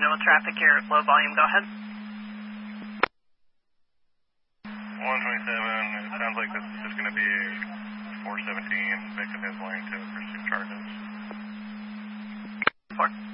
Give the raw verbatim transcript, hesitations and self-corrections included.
with traffic here, low volume, go ahead. one twenty-seven, it sounds like this is just going to be four seventeen, victim is willing to pursue charges. Four.